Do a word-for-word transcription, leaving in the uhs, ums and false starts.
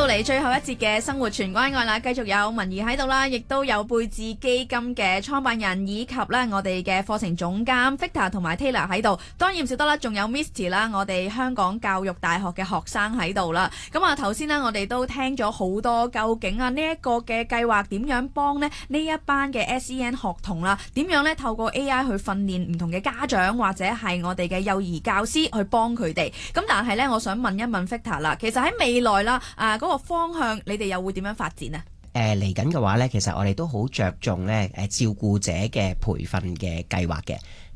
到嚟最後一節嘅生活全關愛啦，繼續有文儀喺度啦，亦都有貝智基金嘅創辦人以及咧我哋嘅課程總監 Victor 同埋 Taylor 喺度，當然唔少得啦，仲有 Misty 啦，我哋香港教育大學嘅學生喺度啦。咁啊頭先呢，我哋都聽咗好多，究竟啊呢一個嘅計劃點樣幫呢呢一班嘅 S E N 學童啦，點樣呢透過 A I 去訓練唔同嘅家長或者係我哋嘅幼兒教師去幫佢哋。咁但係呢，我想問一問 Victor 啦，其實喺未來啦啊嗰個方向，你哋又會點樣發展啊？ 誒嚟緊嘅話咧，其實我哋都好着重咧誒照顧者嘅培訓嘅計劃嘅。